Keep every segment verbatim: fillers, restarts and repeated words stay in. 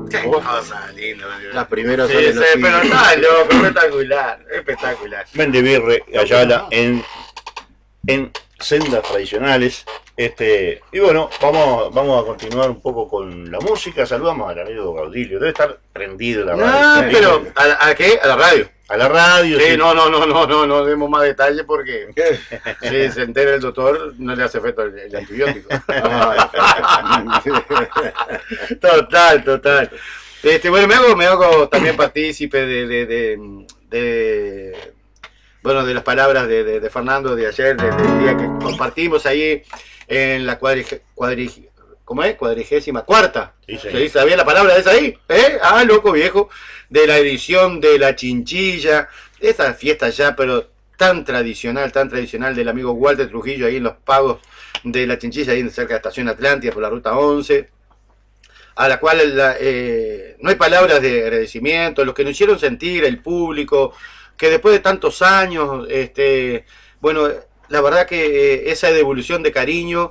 Qué ¿Vos? cosa linda. Las primeras Sí, salen sí, así. pero está loco, espectacular, espectacular. Mendivirre, Ayala, en, en sendas tradicionales. Este, y bueno, vamos, vamos a continuar un poco con la música. Saludamos al amigo Gaudilio. Debe estar prendido la radio. No, ¿Sí? pero ¿a, a qué? A la radio. A la radio. Sí, sí. no, no, no, no, no, no demos más detalles porque si se entera el doctor no le hace efecto el, el antibiótico. Total, total. Este, bueno, me hago, me hago también partícipe de, de, de, de, bueno, de las palabras de, de, de Fernando de ayer, del de día que compartimos ahí en la cuadrig, cuadrig, ¿cómo es? Cuadrigésima cuarta. Sí, ¿Se señor. dice bien la palabra esa ahí? ¿Eh? Ah, loco viejo. De la edición de La Chinchilla. Esa fiesta ya, pero tan tradicional, tan tradicional del amigo Walter Trujillo ahí en los pagos de La Chinchilla, ahí cerca de Estación Atlántida por la ruta once. A la cual la, eh, no hay palabras de agradecimiento, los que nos hicieron sentir, el público, que después de tantos años, este, bueno, la verdad que eh, esa devolución de cariño,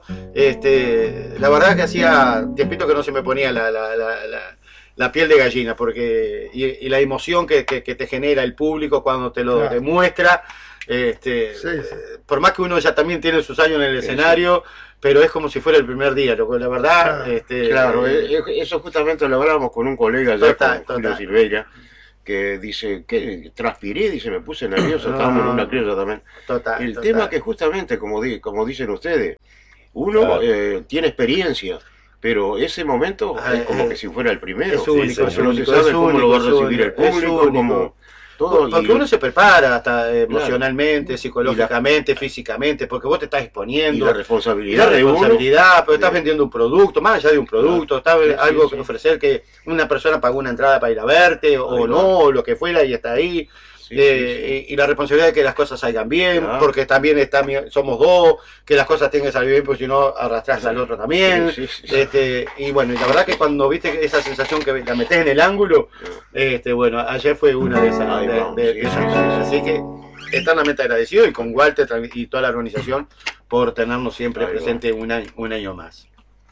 este, la verdad que hacía tiempito que no se me ponía la, la, la, la, la piel de gallina, porque y, y la emoción que, que, que te genera el público cuando te lo Claro. demuestra, este, Sí, sí. eh, por más que uno ya también tiene sus años en el Sí, escenario, pero es como si fuera el primer día, loco, la verdad. Claro, este, Claro, eh, eh, eso justamente lo hablábamos con un colega allá, Total, con Julio total. Silveira, que dice, que transpiré, dice, me puse nervioso, No, estábamos en no, una no. criolla también. total, El total. tema que justamente, como, di, como dicen ustedes, uno Claro. eh, tiene experiencia, pero ese momento Ah, es como eh, que si fuera el primero. es único, Sí, es no se único, sabe es cómo lo va a único, recibir el es único, público, es como único. todo. Porque y- uno se prepara hasta emocionalmente, psicológicamente, y la- físicamente, porque vos te estás y exponiendo. la Y la responsabilidad de uno. responsabilidad, pero estás Sí. vendiendo un producto, más allá de un producto, está Sí, sí, algo sí. que ofrecer que una persona pagó una entrada para ir a verte, o Ahí va. no, o lo que fuera, y está ahí. Sí, Eh, sí, sí. Y, y la responsabilidad de que las cosas salgan bien, Claro. porque también está, mi- somos dos, que las cosas tienen que salir bien, porque si no arrastras al otro también. Sí, sí, sí. Este, y bueno, y la verdad que cuando viste esa sensación que la metés en el ángulo, este, bueno, ayer fue una de esas. Ahí de- vamos, de- sí, de esas sí, sí, cosas. sí. Así que eternamente agradecido y con Walter y toda la organización por tenernos siempre Ahí va. presente un año, un año más.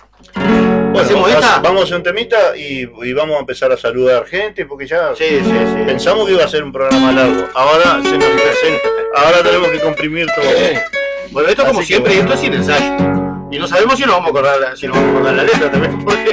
Bueno, ¿Hacemos vamos, esta? a, vamos a hacer un temita y, y vamos a empezar a saludar gente porque ya Sí, sí, sí. pensamos que iba a ser un programa largo. Ahora, se nos, se- ahora tenemos que comprimir todo. Bueno, esto como Así que siempre, bueno. esto es sin ensayo. Y no sabemos si nos vamos a acordar la, si nos vamos a acordar la letra también. Porque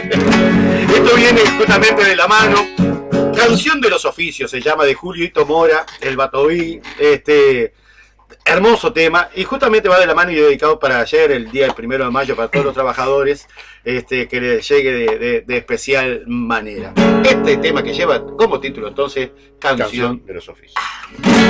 esto viene justamente de la mano. Canción de los oficios se llama, de Julio Mora, el Batoí. Este, hermoso tema. Y justamente va de la mano y dedicado para ayer, el día del primero de mayo, para todos los trabajadores, este, que les llegue de, de- de especial manera. Este tema que lleva como título entonces, Canción Canción de los oficios.